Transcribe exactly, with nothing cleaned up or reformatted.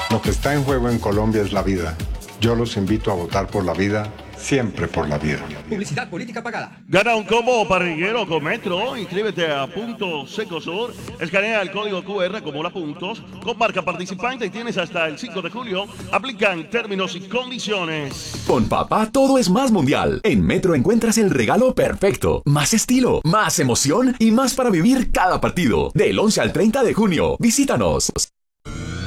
Lo que está en juego en Colombia es la vida. Yo los invito a votar por la vida, siempre por la vida. Publicidad política pagada. Gana un combo parrillero con Metro. Inscríbete a Punto Secosur. Escanea el código Q R como la Puntos. Con marca participante y tienes hasta el cinco de julio. Aplican términos y condiciones. Con papá todo es más mundial. En Metro encuentras el regalo perfecto. Más estilo, más emoción y más para vivir cada partido. Del once al treinta de junio. Visítanos.